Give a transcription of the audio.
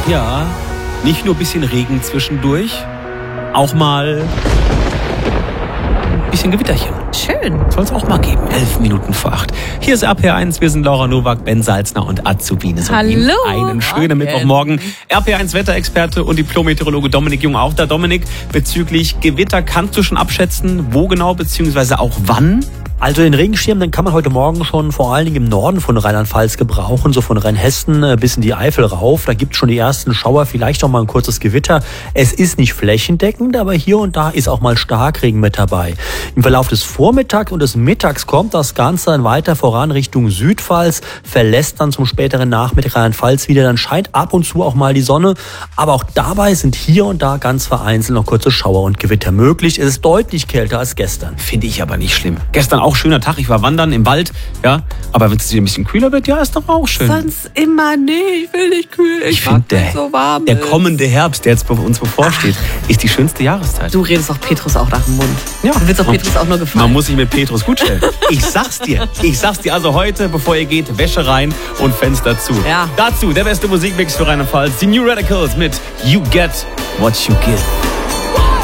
Ja, nicht nur ein bisschen Regen zwischendurch, auch mal ein bisschen Gewitterchen. Schön. Soll es auch mal geben. 11:11. Hier ist RPR1. Wir sind Laura Nowak, Ben Salzner und Azubine. Hallo. Einen schönen Mittwochmorgen. RPR1 Wetterexperte und Diplom-Meteorologe Dominik Jung auch da. Dominik, bezüglich Gewitter kannst du schon abschätzen, wo genau, beziehungsweise auch wann? Also den Regenschirm, den kann man heute Morgen schon vor allen Dingen im Norden von Rheinland-Pfalz gebrauchen, so von Rheinhessen bis in die Eifel rauf. Da gibt es schon die ersten Schauer, vielleicht auch mal ein kurzes Gewitter. Es ist nicht flächendeckend, aber hier und da ist auch mal Starkregen mit dabei. Im Verlauf des Vormittags und des Mittags kommt das Ganze dann weiter voran Richtung Südpfalz, verlässt dann zum späteren Nachmittag Rheinland-Pfalz wieder. Dann scheint ab und zu auch mal die Sonne, aber auch dabei sind hier und da ganz vereinzelt noch kurze Schauer und Gewitter möglich. Es ist deutlich kälter als gestern. Finde ich aber nicht schlimm. Gestern auch schöner Tag, ich war wandern im Wald, ja, aber wenn es wieder ein bisschen kühler wird, ja, ist doch auch schön. Sonst immer, nee, ich will nicht kühl, Ich finde, so warm der ist. kommende Herbst, der jetzt bei uns bevorsteht, ist die schönste Jahreszeit. Du redest auch Petrus auch nach dem Mund. Ja. Du willst auch Petrus auch nur gefallen. Man muss sich mit Petrus gut stellen. Ich sag's dir. Also heute, bevor ihr geht, Wäsche rein und Fenster zu. Ja. Dazu der beste Musikmix für Rheinland-Pfalz, die New Radicals mit You Get What You Give.